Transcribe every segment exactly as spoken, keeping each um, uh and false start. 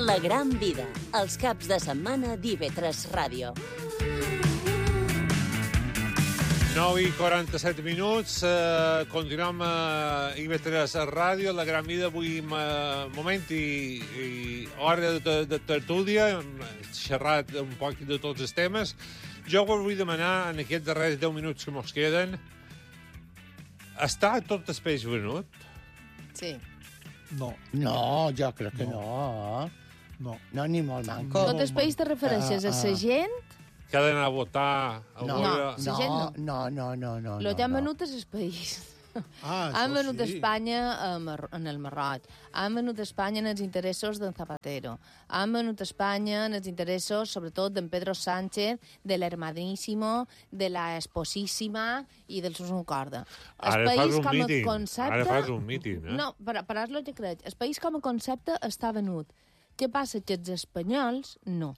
La gran vida, els caps de setmana d'I V tres Ràdio. nou i quaranta-set minuts, eh, continuem a I V tres Ràdio, La gran vida, avui moment i, i hora de, de tertúlia, hem xerrat un poc de tots els temes. Jo us vull demanar, en aquests darrers deu minuts que mos queden, està tot el peix venut? Sí. No. No, jo crec que No. no. No. No, ni molt manco. Tot el país te refereixes a la gent? Que ha d'anar a votar? A No, veure... La gent no, no, no, no, no. Lo que han no. venut és el país. Ah, Han això venut a sí. Espanya a Mar- en el Marroc. Han venut a Espanya en els interessos d'en Zapatero. Han venut a Espanya en els interessos, sobretot, d'en Pedro Sánchez, de l'hermaníssimo, de la esposíssima i del Susun Corda. El Ara país fas un com a míting. concepte... Ara fas un míting, eh? No, per, per és el que crec. El país com a concepte està venut. Què passa? Que els espanyols no.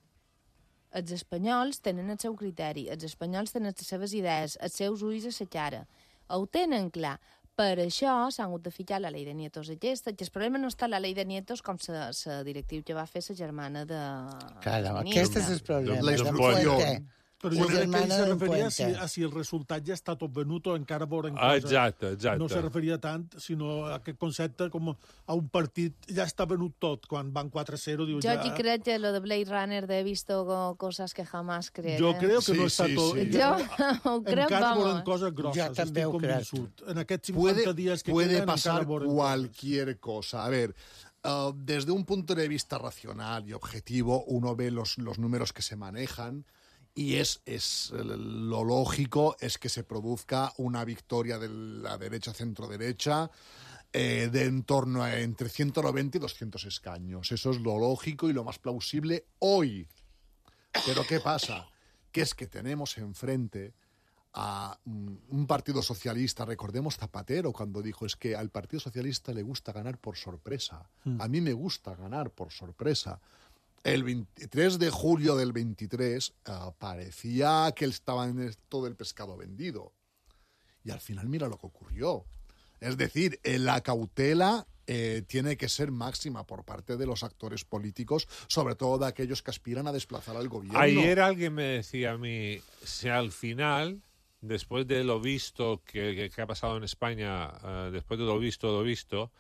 Els espanyols tenen el seu criteri, els espanyols tenen les seves idees, els seus ulls a la cara. Ho tenen clar. Per això s'han hagut de ficar la llei de nietos aquesta, que el problema no està a la llei de nietos com la directiva que va fer la germana de... Claro, ministre. aquest és el problema. La de instrucció. Puente. Però La jo crec que ell germana se del referia a si, Puente. a si el resultat ja està tot venut o encara veurem Ah, coses. exacte, exacte. No se referia tant, sinó a aquest concepte com a un partit ja està venut tot. Quan van quatre a zero, diu Jo ja... aquí crec que lo de Blade Runner de he visto co- cosas que jamás creeré. Jo crec que Sí, no està sí, tot... sí. Jo ho crec, encara vamos. veurem coses grosses, Jo també estic ho crec. convençut. En aquests cincuenta Puede, días que puede queden pasar encara veurem coses. cualquier cosa. A ver, uh, desde un punto de vista racional y objetivo, uno ve los, los números que se manejan y es, es lo lógico es que se produzca una victoria de la derecha centro-derecha eh, de en torno a entre ciento noventa y doscientos escaños. Eso es lo lógico y lo más plausible hoy. Pero ¿qué pasa? Que es que tenemos enfrente a un partido socialista. Recordemos Zapatero cuando dijo es que al Partido Socialista le gusta ganar por sorpresa. A mí me gusta ganar por sorpresa. El veintitrés de julio del veintitrés uh, parecía que estaba en todo el pescado vendido. Y al final mira lo que ocurrió. Es decir, eh, la cautela eh, tiene que ser máxima por parte de los actores políticos, sobre todo de aquellos que aspiran a desplazar al gobierno. Ayer alguien me decía a mí, si al final, después de lo visto que, que, que ha pasado en España, uh, después de lo visto, lo visto,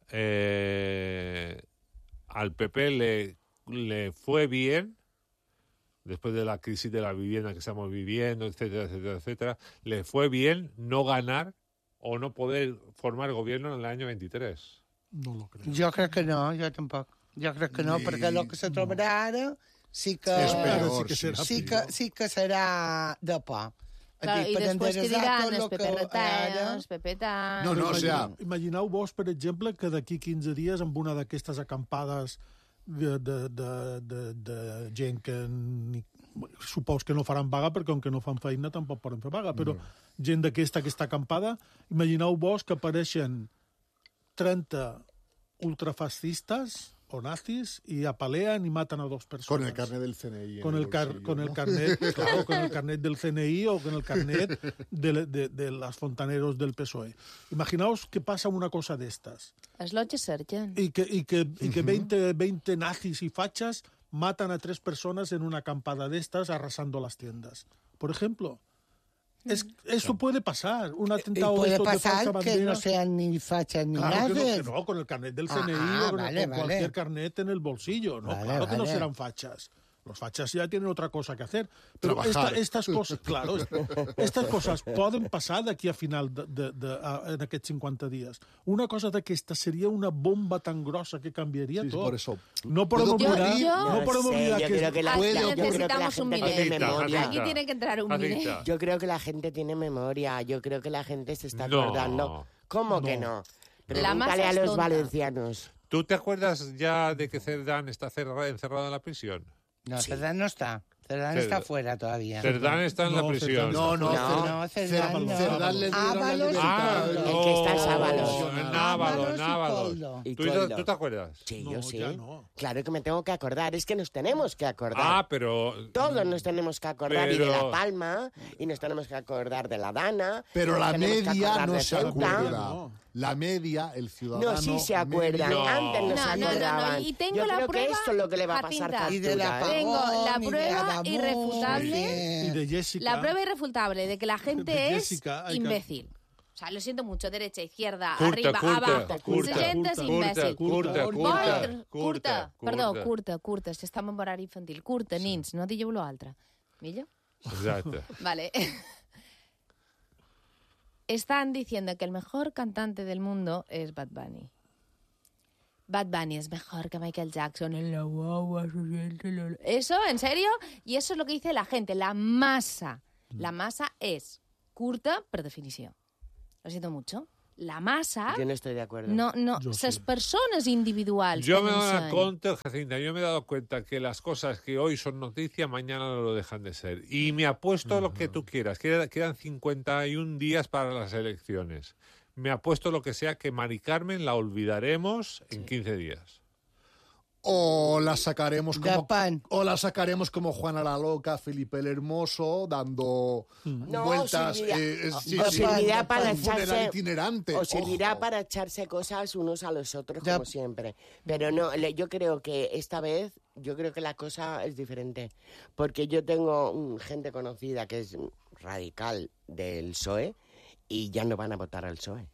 eh, al P P le, le fue bien, después de la crisis de la vivienda que estamos viviendo, etcétera, etcétera, etcétera, le fue bien no ganar o no poder formar gobierno en el año veintitrés. No lo crec. Jo crec que no, jo tampoc. Jo crec que no, Ni- perquè el que se trobarà ara sí que... És Ara peor, sí que serà sí que, sí que serà de por. Claro, Aquí, I per després que enderezar diran tot els lo que peperretes, ara- els pepetas... No, no, o sea, Imagineu-vos, per exemple, que d'aquí quinze dies, amb una d'aquestes acampades de, de, de, de, de gent que ni, supos que no faran vaga, perquè com que no fan feina tampoc poden fer vaga, però no. Gent d'aquesta aquesta acampada, imagineu-vos que apareixen trenta ultrafascistes o nazis y apalean y matan a dos personas. con el carnet del C N I. en Con el, car bolsillo, con el ¿no? carnet, claro, con el carnet del C N I o con el carnet de, de, de las fontaneros del P S O E. Imaginaos que pasa una cosa de estas. És lo que cerquen. Y que, y que, y que veinte, veinte nazis y fachas matan a tres personas en una acampada de estas arrasando las tiendas. Por ejemplo. Es, eso puede pasar. Un Y atentado de puede estos de pasar falsa que bandera. no sean ni fachas ni Claro que no, nazis. que no, con el carnet del C N I Ah, o con, vale, con vale. cualquier carnet en el bolsillo. No, Vale, claro que no vale. serán fachas. Los fachas ya tienen otra cosa que hacer. Pero Trabajar. esta, estas cosas, claro, est- estas cosas poden passar d'aquí a final de, de, de, a, en aquests cinquanta dies. Una cosa d'aquesta seria una bomba tan grossa que canviaria Sí, sí, tot. por eso. No podem ¿Puedo oblidar, pedir? no Yo podem sé, oblidar yo que... creo que la- Aquí yo creo que la necesitamos gente un tiene minero. memoria. Aquí tiene que entrar un minero. Facilita. Yo creo que la gente tiene memoria. Yo creo que la gente se está No. acordando. ¿Cómo que no? Pregúntale masa a es los tonta. valencianos. ¿Tú te acuerdas ya de que Cerdán está cerra- encerrado en la prisión? No, Cerdán no està. Cerdán Cerdán. está fuera todavía. Cerdán está en la No, prisión. Cerdán No, no, No, Cerdán, Cerdán no. Cerdán le dieron la Ábalos y libertad. Coldo. El que está es Ábalos. Návalos, Ábalos y Návalos. Coldo. Y ¿Tú, Coldo. ¿Tú te acuerdas? Sí, No, yo sí. ya no. Claro que me tengo que acordar. Es que nos tenemos que acordar. Ah, pero... Todos nos tenemos que acordar y de Pero- La Palma, y nos tenemos que acordar de La Dana. y Pero nos la tenemos que media acordar no de se Ceuta. acuerda. No. La media, el ciudadano... No, sí se acuerdan. No. Antes no, No, se no, no, no, acordaban. y tengo Yo la creo prueba, que esto es lo que le va a pasar Jacinta. factura. Y de la ¿eh? Tengo la Pagón, y de prueba Adamón, irrefutable. Y de Jessica. La prueba irrefutable de que la gente De es Jessica, hay que- imbécil. O sea, lo siento mucho, derecha, izquierda, Curta, arriba, curta, abajo. curta, La gente és curta, imbècil. curta, curta, Vosaltres- curta, curta, perdó, curta. curta, curta, si estem en horari infantil. Curta, nins, no digueu l'altre. Millor? Exacte. Vale. Están diciendo que el mejor cantante del mundo es Bad Bunny. Bad Bunny es mejor que Michael Jackson en la guagua. Eso, ¿en serio? Y eso es lo que dice la gente, la masa. La masa es curta, per definició. Lo siento mucho. La masa... Yo no estoy de acuerdo. No, no, Yo ses sí. persones individuals. Yo que me he dado pensen. cuenta, Jacinta, yo me he dado cuenta que las cosas que hoy son noticia, mañana lo dejan de ser. Y me apuesto lo que tú quieras. Quedan, quedan cincuenta y un días para las elecciones. Me apuesto lo que sea que Mari Carmen la olvidaremos en quince días. O la sacaremos como Japan. o la sacaremos como Juana la Loca, Felipe el Hermoso, dando No, vueltas. servirá- eh, es- sí, o sí, servirá para un funeral echarse- itinerante. O servirá ojo. para echarse cosas unos a los otros, Ya. como siempre. Pero no, le- yo creo que esta vez, yo creo que la cosa es diferente. Porque yo tengo mm, gente conocida que es radical del P S O E y ya no van a votar al P S O E.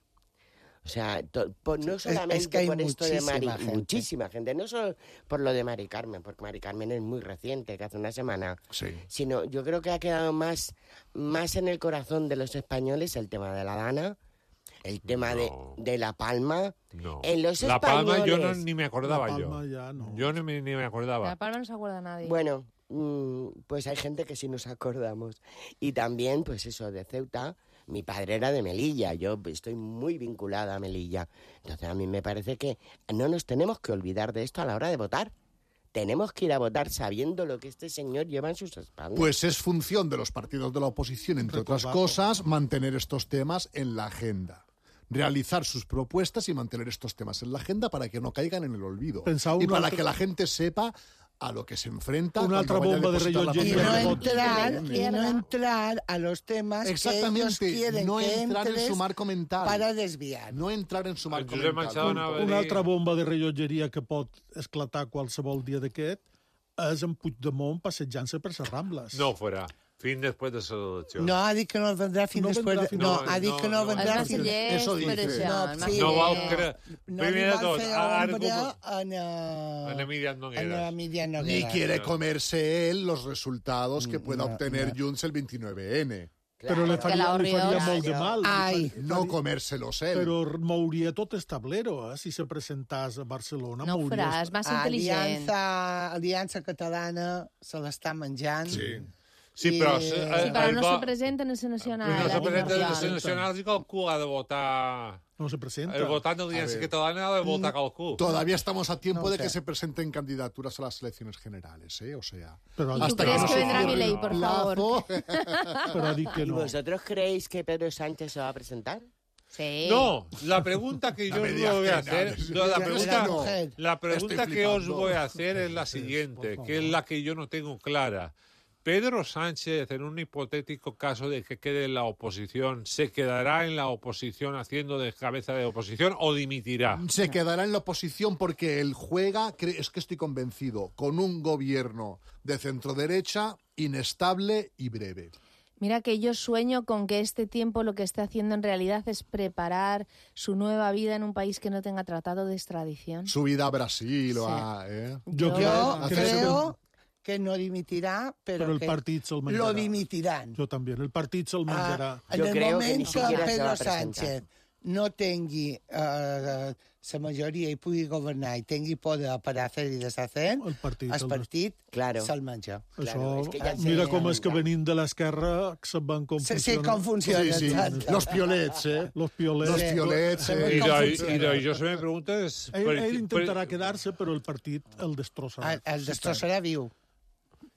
O sea, to- por- no es solamente que hay por esto de Mari, muchísima gente. muchísima gente, no solo por lo de Mari Carmen, porque Mari Carmen es muy reciente, que hace una semana, Sí. sino yo creo que ha quedado más, más en el corazón de los españoles el tema de la Dana, el tema de, No. de La Palma. No. En los La Palma yo no, españoles- ni me acordaba La Palma yo. ya no. Yo ni me, ni me La acordaba. Palma no se acuerda nadie. Bueno, mm, pues hay gente que sí nos acordamos. Y también, pues eso, de Ceuta, mi padre era de Melilla, yo estoy muy vinculada a Melilla. Entonces a mí me parece que no nos tenemos que olvidar de esto a la hora de votar. Tenemos que ir a votar sabiendo lo que este señor lleva en sus espaldas. Pues es función de los partidos de la oposición, entre otras Recordarlo. cosas, mantener estos temas en la agenda. Realizar sus propuestas y mantener estos temas en la agenda para que no caigan en el olvido. Pensaba y un para altre- que la gente sepa a lo que se enfrenta. Una cuando altra vaya a bomba de depositar la rellotgeria Y papeleta. no de entrar, de y no izquierda. entrar a los temas que ellos Exactamente, quieren no que entrar en entres su marco mental. para desviar. No entrar en su marco Josep mental. Machado anava a Una dir- altra bomba de rellotgeria que pot esclatar qualsevol dia d'aquest és en Puigdemont passejant-se per les Rambles. No fuera. Fin después de esa elección. No, ha dit que no vendrà fins No després... vendrà de- fins No, després- ha dit que no No, no, És vendrà massa fins... llest Eso per dice. això. No, és massa sí. No val llest. cre... No Primer li de van tot, fer ara ombra com- en, eh, en Emiliano en Nogueras. Emiliano Ni Nogueras. quiere comerse él los resultados que pueda no, obtener no. Junts el veintinueve ene. Però li que faria, la li faria Oriols- molt de mal. Ai, No comérselos él. Però mouria tot el tablero, eh? Si se presentàs a Barcelona, No ho mouria... farà, és massa intel·ligent. Aliança, Aliança Catalana se l'està menjant. Sí. Sí, I- però... Sí, Sí, però no va- se presenten en la nacional. Però no a se presenta en l'Oriol. les nacionals i qualcú ha de votar... No se presenta. El votant de l'Audiència A ver. Catalana ha de votar qualcú. Todavía estamos a tiempo No de sé. que se presenten candidaturas a las elecciones generales, ¿eh? O sea... Però, ¿Y ha tú dit- crees no que se vendrá cierre Milei, el por plazo. però ha dit que ¿Y no. vosotros creéis que Pedro Sánchez se va a presentar? Sí. No, la pregunta que yo No os me digas voy a que hacer, no, no, la ya no pregunta, será mujer. la pregunta Estoy que os flipando. voy a hacer es la siguiente, que es la que yo no tengo clara. Pedro Sánchez, en un hipotético caso de que quede en la oposición, ¿se quedará en la oposición haciendo de cabeza de oposición o dimitirá? Se quedará en la oposición porque él juega, cre- es que estoy convencido, con un gobierno de centro-derecha inestable y breve. Mira que yo sueño con que este tiempo lo que está haciendo en realidad es preparar su nueva vida en un país que no tenga tratado de extradición. Su vida a Brasil o Sí. a... ¿eh? Jo Yo- crec, Yo crec que- creo que no dimitirà, però, però el que partit se'l lo menjarà. dimitiran. Jo també. El partit se'l menjarà. Ah, en Yo el creo que ni moment que, siquiera se va Pedro a presentar. Sánchez no tingui eh, la majoria i pugui governar i tingui poder per a fer i deshacer, El partit. el el- partit Claro. se'l menja. Claro, Això, és que ja mira sé, com és que ja. venint de l'esquerra sabem com Sí, sí, funciona. com funciona. Sí, sí, exacte. los piolets, ¿eh? Los piolets. Los Sí. piolets, Sí. eh? Y, ¿Cómo de- funciona? y de- yo se me pregunto es... Ell, per- ell per- intentarà quedar-se, però el partit el destrossarà. El, el destrossarà viu.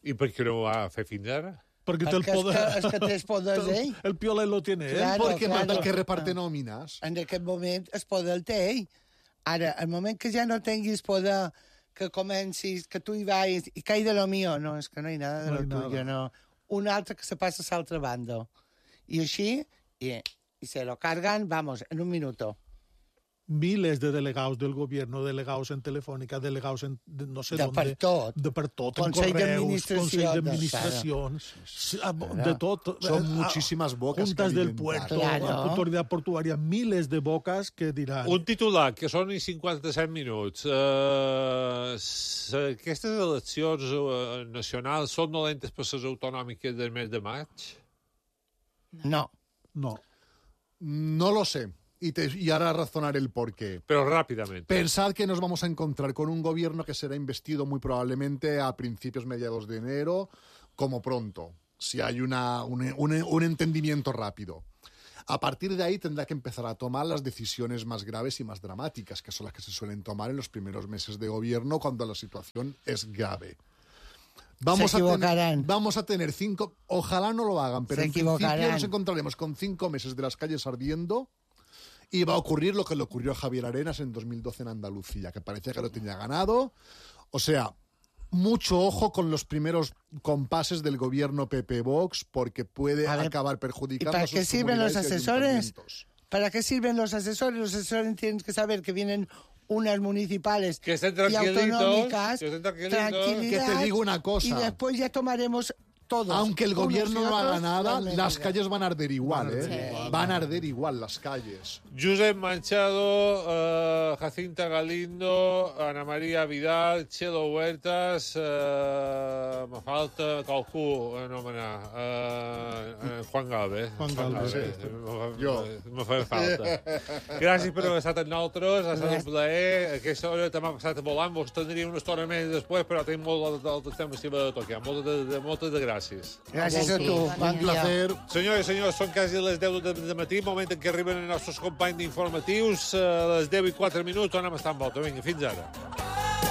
I per què no ho va fer fins ara? Perquè té el Perquè és poder. que, és que té els poders ell. El piolet lo tiene ell. Claro, Perquè claro. manda el que reparte nòmines. En aquest moment el poder el té ell. Ara, el moment que ja no tinguis poder, que comencis, que tu hi vayas i que hay de lo mío, no, és que no hi ha nada de No lo hay nada. tuyo, no. Un altre que se passa a l'altra banda. I així, i, i se lo cargan, vamos, en un minuto. Miles de delegados del gobierno, delegados en Telefónica, delegados en de no sé De dónde. per tot. De per tot, Consell en correus, d'administració, Consell de- d'administracions, sí, ah, de tot. Son Eh, muchísimas bocas Juntas que del alimentar. puerto, Claro. autoridad portuaria, miles de bocas que diran... Un titular, que són i cinquanta-set minuts. Uh, aquestes eleccions uh, nacionals són dolentes per les autonòmiques del mes de maig? No. No. No lo sé. Y, te, y ahora razonaré el porqué. Però ràpidament. Pensad que nos vamos a encontrar con un gobierno que será investido muy probablemente a principios, mediados de enero, como pronto, si hay una, un, un, un entendimiento rápido. A partir de ahí tendrá que empezar a tomar las decisiones más graves y más dramáticas, que son las que se suelen tomar en los primeros meses de gobierno cuando la situación es grave. Vamos Se a, equivocarán. tener, vamos a tener cinco... Ojalá no lo hagan, pero Se en principio equivocarán. nos encontraremos con cinco meses de las calles ardiendo y va a ocurrir lo que le ocurrió a Javier Arenas en dos mil doce en Andalucía, que parecía que lo tenía ganado. O sea, mucho ojo con los primeros compases del gobierno P P Vox, porque puede A ver, acabar ¿y perjudicando para a sus qué sirven los comunidades y asesores? ayuntamientos. ¿Para qué sirven los asesores? Los asesores tienen que saber que vienen unas municipales Que estén y tranquilitos, autonómicas. que estén tranquilitos. tranquilidad, Que te digo una cosa. Y después ya tomaremos todos. Aunque el unos gobierno y no haga otros, nada, las las medidas. calles van a arder igual, Van a ¿eh? arder igual. Van a arder igual las calles. Josep Manchado, uh, Jacinta Galindo, Ana María Vidal, Chelo Huertas, uh, me falta qualcú anomenar, uh, uh, Juan Galvez. Juan Galvez, Sí, me, Jo. me fa falta. Gràcies per haver estat amb nosaltres, ha estat un plaer. Aquesta hora també ha passat volant, vos tindria una estona més després, però tenim molt d'altres temes que de tocar. Moltes de, de, moltes de gràcies. Gràcies a tu. Bon Bon dia. dia. Placer. Senyores i senyors, són quasi les deu de, de matí, moment en què arriben els nostres companys d'informatius. A les deu i quatre minuts tornem a estar en volta. Vinga, fins ara.